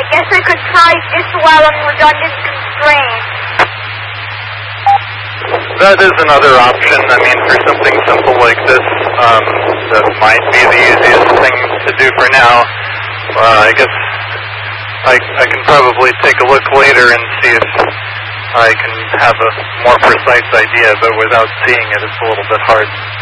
guess I could try this while I'm redundant constrained. That is another option. I mean, for something simple like this, that might be the easiest thing to do for now. I guess I can probably take a look later and see if I can have a more precise idea, but without seeing it, it's a little bit hard.